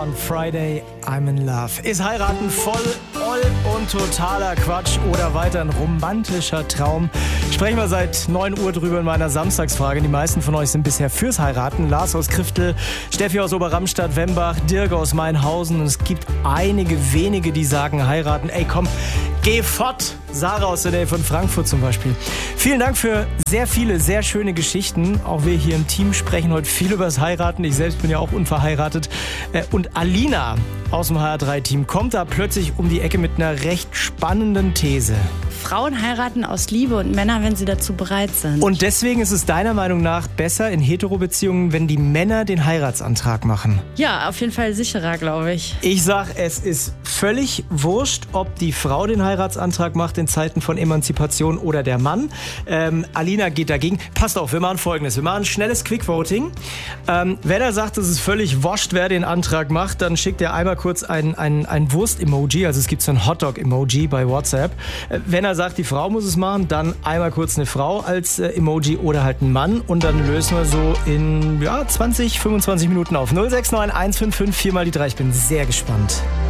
on Friday, I'm in love. Ist heiraten voll und totaler Quatsch oder weiter ein romantischer Traum? Sprechen wir seit 9 Uhr drüber in meiner Samstagsfrage. Die meisten von euch sind bisher fürs Heiraten. Lars aus Kriftel, Steffi aus Oberramstadt, Wembach, Dirk aus Mainhausen. Und es gibt einige wenige, die sagen heiraten. Ey, komm, geh fort! Sarah aus der Nähe von Frankfurt zum Beispiel. Vielen Dank für sehr viele, sehr schöne Geschichten. Auch wir hier im Team sprechen heute viel über das Heiraten. Ich selbst bin ja auch unverheiratet. Und Alina aus dem HR3-Team kommt da plötzlich um die Ecke mit einer recht spannenden These. Frauen heiraten aus Liebe und Männer, wenn sie dazu bereit sind. Und deswegen ist es deiner Meinung nach besser in Hetero-Beziehungen, wenn die Männer den Heiratsantrag machen? Ja, auf jeden Fall sicherer, glaube ich. Ich sag, es ist völlig wurscht, ob die Frau den Heiratsantrag macht in Zeiten von Emanzipation oder der Mann. Alina geht dagegen. Passt auf, wir machen Folgendes. Wir machen ein schnelles Quick-Voting. Wenn er sagt, es ist völlig wurscht, wer den Antrag macht, dann schickt er einmal kurz ein Wurst-Emoji. Also es gibt so ein Hotdog-Emoji bei WhatsApp. Wenn er sagt, die Frau muss es machen, dann einmal kurz eine Frau als Emoji oder halt ein Mann. Und dann lösen wir so in 20, 25 Minuten auf. 069 155 4 mal die 3. Ich bin sehr gespannt.